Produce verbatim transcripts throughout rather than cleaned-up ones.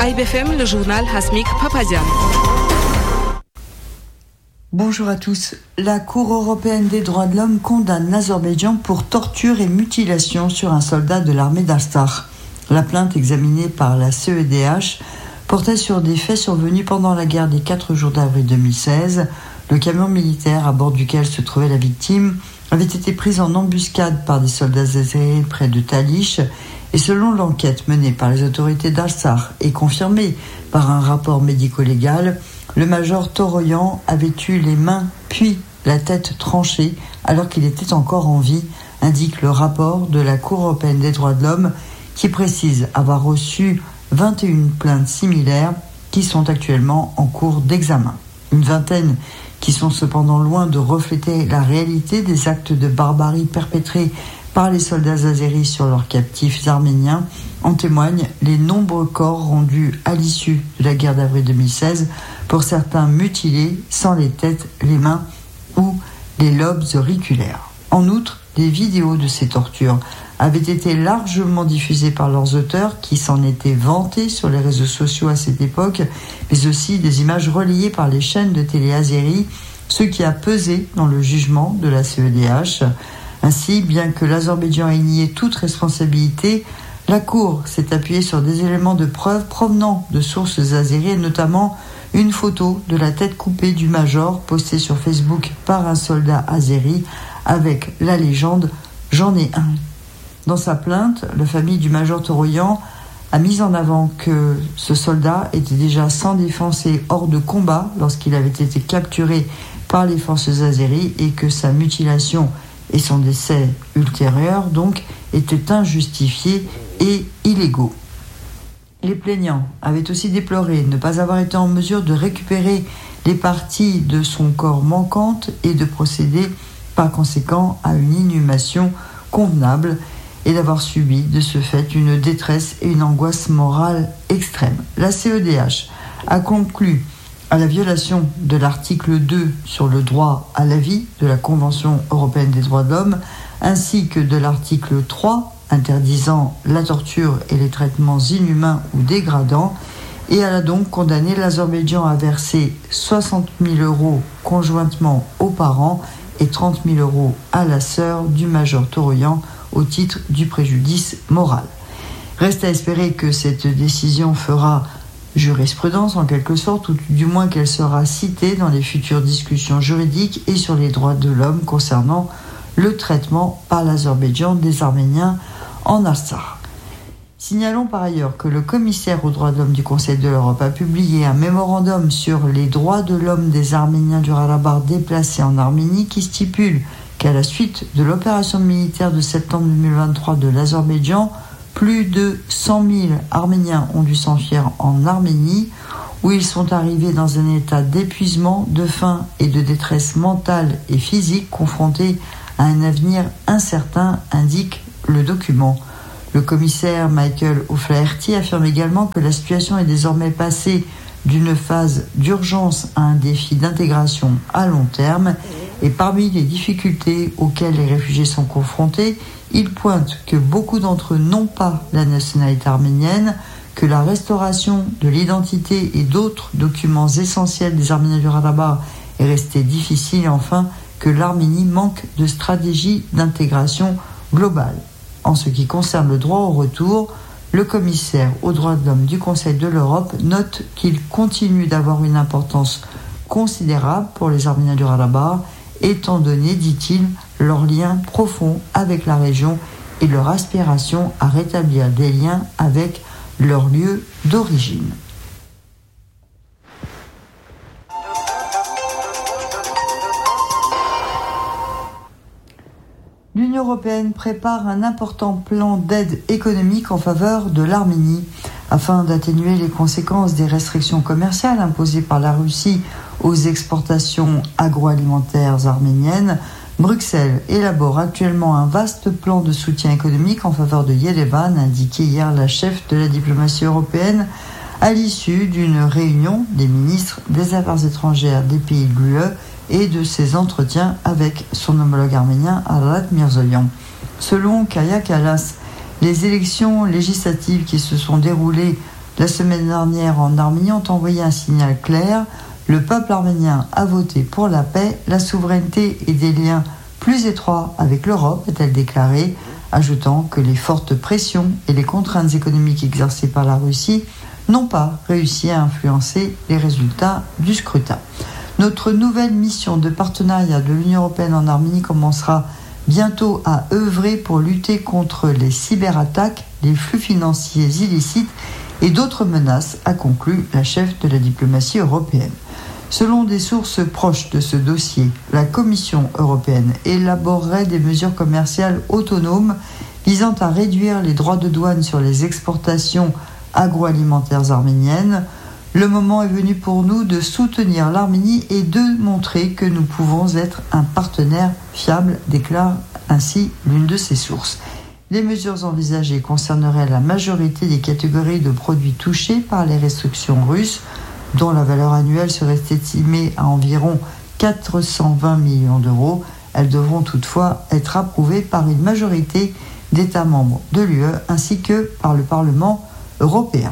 Aïb F M, le journal Hasmik Papazian. Bonjour à tous. La Cour européenne des droits de l'homme condamne l'Azerbaïdjan pour torture et mutilation sur un soldat de l'armée d'Arstar. La plainte examinée par la C E D H portait sur des faits survenus pendant la guerre des quatre jours d'avril deux mille seize. Le camion militaire à bord duquel se trouvait la victime avait été pris en embuscade par des soldats azéris près de Talish. Et selon l'enquête menée par les autorités d'Arstar et confirmée par un rapport médico-légal, le major Toroyan avait eu les mains puis la tête tranchée alors qu'il était encore en vie, indique le rapport de la Cour européenne des droits de l'homme qui précise avoir reçu vingt et une plaintes similaires qui sont actuellement en cours d'examen. Une vingtaine qui sont cependant loin de refléter la réalité des actes de barbarie perpétrés par les soldats azéris sur leurs captifs arméniens. En témoignent les nombreux corps rendus à l'issue de la guerre d'avril deux mille seize, pour certains mutilés sans les têtes, les mains ou les lobes auriculaires. En outre, des vidéos de ces tortures avaient été largement diffusées par leurs auteurs qui s'en étaient vantés sur les réseaux sociaux à cette époque, mais aussi des images relayées par les chaînes de télé azéries, ce qui a pesé dans le jugement de la C E D H. Ainsi, bien que l'Azerbaïdjan ait nié toute responsabilité, la Cour s'est appuyée sur des éléments de preuve provenant de sources azéries, et notamment une photo de la tête coupée du major postée sur Facebook par un soldat azéri avec la légende « J'en ai un ». Dans sa plainte, la famille du major Toroyan a mis en avant que ce soldat était déjà sans défense et hors de combat lorsqu'il avait été capturé par les forces azéries et que sa mutilation et son décès ultérieur, donc, étaient injustifiés et illégaux. Les plaignants avaient aussi déploré ne pas avoir été en mesure de récupérer les parties de son corps manquantes et de procéder par conséquent à une inhumation convenable et d'avoir subi de ce fait une détresse et une angoisse morale extrême. La C E D H a conclu à la violation de l'article deux sur le droit à la vie de la Convention européenne des droits de l'homme, ainsi que de l'article trois interdisant la torture et les traitements inhumains ou dégradants, et elle a donc condamné l'Azerbaïdjan à verser soixante mille euros conjointement aux parents et trente mille euros à la sœur du major Toroyan au titre du préjudice moral. Reste à espérer que cette décision fera jurisprudence en quelque sorte, ou du moins qu'elle sera citée dans les futures discussions juridiques et sur les droits de l'homme concernant le traitement par l'Azerbaïdjan des Arméniens en Arstar. Signalons par ailleurs que le commissaire aux droits de l'homme du Conseil de l'Europe a publié un mémorandum sur les droits de l'homme des Arméniens du Haut-Karabakh déplacés en Arménie qui stipule qu'à la suite de l'opération militaire de septembre deux mille vingt-trois de l'Azerbaïdjan, plus de cent mille Arméniens ont dû s'enfuir en Arménie, où ils sont arrivés dans un état d'épuisement, de faim et de détresse mentale et physique, confrontés à un avenir incertain, indique le document. Le commissaire Michael O'Flaherty affirme également que la situation est désormais passée d'une phase d'urgence à un défi d'intégration à long terme, et parmi les difficultés auxquelles les réfugiés sont confrontés, il pointe que beaucoup d'entre eux n'ont pas la nationalité arménienne, que la restauration de l'identité et d'autres documents essentiels des Arméniens du Haut-Karabakh est restée difficile, et enfin que l'Arménie manque de stratégie d'intégration globale. En ce qui concerne le droit au retour, le commissaire aux droits de l'homme du Conseil de l'Europe note qu'il continue d'avoir une importance considérable pour les Arméniens du Haut-Karabakh, étant donné, dit-il, leur lien profond avec la région et leur aspiration à rétablir des liens avec leur lieu d'origine. L'Union européenne prépare un important plan d'aide économique en faveur de l'Arménie afin d'atténuer les conséquences des restrictions commerciales imposées par la Russie aux exportations agroalimentaires arméniennes. Bruxelles élabore actuellement un vaste plan de soutien économique en faveur de Yerevan, a indiqué hier la chef de la diplomatie européenne à l'issue d'une réunion des ministres des Affaires étrangères des pays de l'U E et de ses entretiens avec son homologue arménien Arat Mirzoyan. Selon Kaya Kallas, les élections législatives qui se sont déroulées la semaine dernière en Arménie ont envoyé un signal clair. Le peuple arménien a voté pour la paix, la souveraineté et des liens plus étroits avec l'Europe, a-t-elle déclaré, ajoutant que les fortes pressions et les contraintes économiques exercées par la Russie n'ont pas réussi à influencer les résultats du scrutin. Notre nouvelle mission de partenariat de l'Union européenne en Arménie commencera bientôt à œuvrer pour lutter contre les cyberattaques, les flux financiers illicites et d'autres menaces, a conclu la chef de la diplomatie européenne. Selon des sources proches de ce dossier, la Commission européenne élaborerait des mesures commerciales autonomes visant à réduire les droits de douane sur les exportations agroalimentaires arméniennes. Le moment est venu pour nous de soutenir l'Arménie et de montrer que nous pouvons être un partenaire fiable, déclare ainsi l'une de ces sources. Les mesures envisagées concerneraient la majorité des catégories de produits touchés par les restrictions russes, dont la valeur annuelle serait estimée à environ quatre cent vingt millions d'euros. Elles devront toutefois être approuvées par une majorité d'États membres de l'U E ainsi que par le Parlement européen.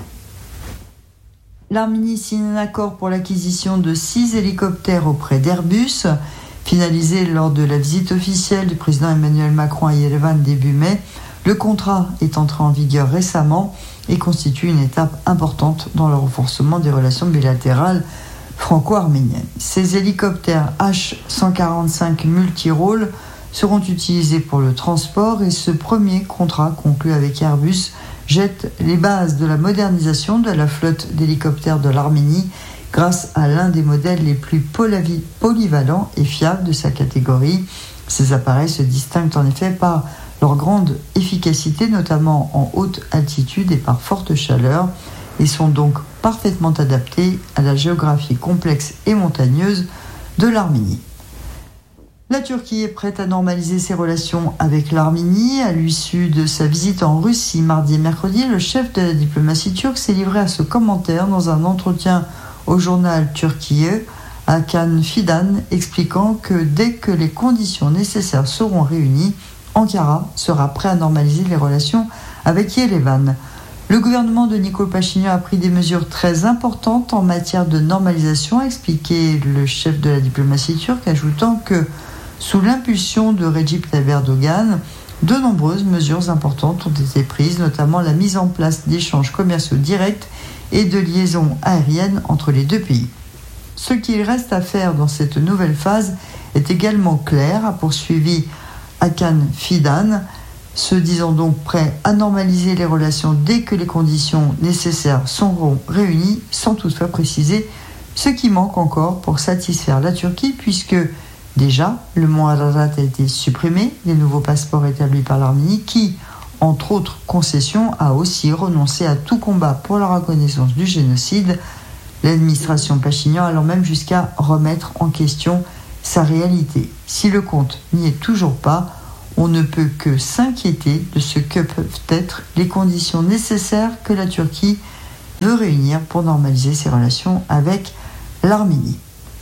L'Arménie signe un accord pour l'acquisition de six hélicoptères auprès d'Airbus, finalisé lors de la visite officielle du président Emmanuel Macron à Yerevan début mai. Le contrat est entré en vigueur récemment et constitue une étape importante dans le renforcement des relations bilatérales franco-arméniennes. Ces hélicoptères H cent quarante-cinq multirôles seront utilisés pour le transport et ce premier contrat conclu avec Airbus jette les bases de la modernisation de la flotte d'hélicoptères de l'Arménie grâce à l'un des modèles les plus polyvalents et fiables de sa catégorie. Ces appareils se distinguent en effet par leur grande efficacité, notamment en haute altitude et par forte chaleur, et sont donc parfaitement adaptés à la géographie complexe et montagneuse de l'Arménie. La Turquie est prête à normaliser ses relations avec l'Arménie. À l'issue de sa visite en Russie mardi et mercredi, le chef de la diplomatie turque s'est livré à ce commentaire dans un entretien au journal Türkiye, Hakan Fidan, expliquant que dès que les conditions nécessaires seront réunies, Ankara sera prêt à normaliser les relations avec Yerevan. Le gouvernement de Nikol Pachinian a pris des mesures très importantes en matière de normalisation, a expliqué le chef de la diplomatie turque, ajoutant que sous l'impulsion de Recep Tayyip Erdogan, de nombreuses mesures importantes ont été prises, notamment la mise en place d'échanges commerciaux directs et de liaisons aériennes entre les deux pays. Ce qu'il reste à faire dans cette nouvelle phase est également clair, a poursuivi Hakan Fidan, se disant donc prêt à normaliser les relations dès que les conditions nécessaires seront réunies, sans toutefois préciser ce qui manque encore pour satisfaire la Turquie, puisque déjà le mont Ararat a été supprimé, les nouveaux passeports établis par l'Arménie, qui, entre autres concessions, a aussi renoncé à tout combat pour la reconnaissance du génocide, l'administration Pachinian allant même jusqu'à remettre en question sa réalité. Si le compte n'y est toujours pas, on ne peut que s'inquiéter de ce que peuvent être les conditions nécessaires que la Turquie veut réunir pour normaliser ses relations avec l'Arménie.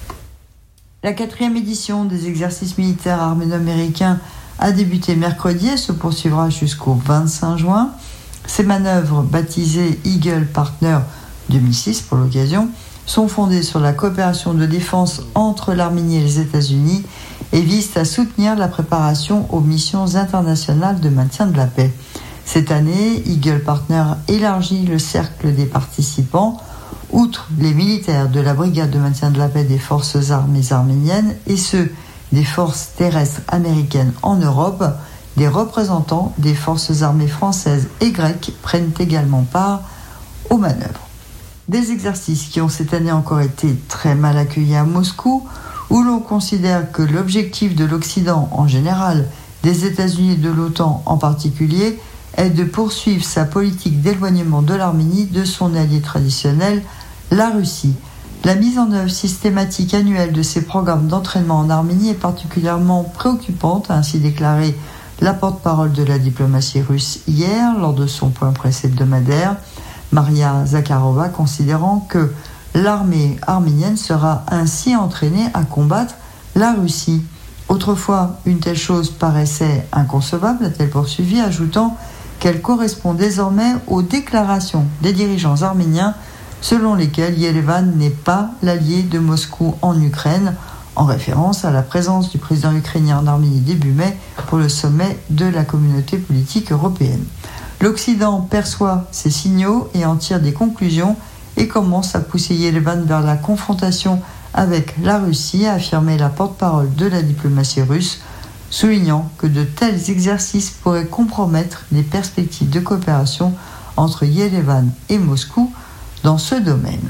La quatrième édition des exercices militaires arméno-américains a débuté mercredi et se poursuivra jusqu'au vingt-cinq juin. Ces manœuvres, baptisées Eagle Partner deux mille six pour l'occasion, sont fondées sur la coopération de défense entre l'Arménie et les États-Unis et visent à soutenir la préparation aux missions internationales de maintien de la paix. Cette année, Eagle Partner élargit le cercle des participants, outre les militaires de la brigade de maintien de la paix des forces armées arméniennes et ceux des forces terrestres américaines en Europe. Des représentants des forces armées françaises et grecques prennent également part aux manœuvres. Des exercices qui ont cette année encore été très mal accueillis à Moscou, où l'on considère que l'objectif de l'Occident en général, des États-Unis et de l'OTAN en particulier, est de poursuivre sa politique d'éloignement de l'Arménie de son allié traditionnel, la Russie. La mise en œuvre systématique annuelle de ces programmes d'entraînement en Arménie est particulièrement préoccupante, a ainsi déclaré la porte-parole de la diplomatie russe hier lors de son point presse hebdomadaire, Maria Zakharova, considérant que l'armée arménienne sera ainsi entraînée à combattre la Russie. Autrefois, une telle chose paraissait inconcevable, a-t-elle poursuivi, ajoutant qu'elle correspond désormais aux déclarations des dirigeants arméniens selon lesquelles Yerevan n'est pas l'allié de Moscou en Ukraine, en référence à la présence du président ukrainien en Arménie début mai pour le sommet de la communauté politique européenne. L'Occident perçoit ces signaux et en tire des conclusions et commence à pousser Yerevan vers la confrontation avec la Russie, a affirmé la porte-parole de la diplomatie russe, soulignant que de tels exercices pourraient compromettre les perspectives de coopération entre Yerevan et Moscou dans ce domaine.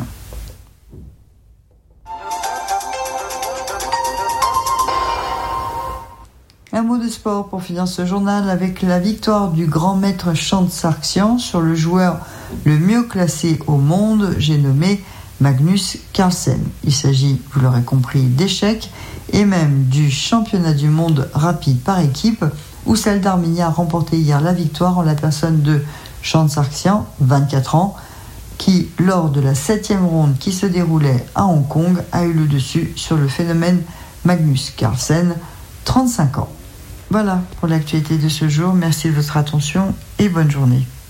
Un mot de sport pour finir ce journal avec la victoire du grand maître Chantsarksian sur le joueur le mieux classé au monde, j'ai nommé Magnus Carlsen. Il s'agit, vous l'aurez compris, d'échecs et même du championnat du monde rapide par équipe où celle d'Arménie a remporté hier la victoire en la personne de Chantsarksian, vingt-quatre ans, qui, lors de la septième ronde qui se déroulait à Hong Kong, a eu le dessus sur le phénomène Magnus Carlsen, trente-cinq ans. Voilà pour l'actualité de ce jour. Merci de votre attention et bonne journée.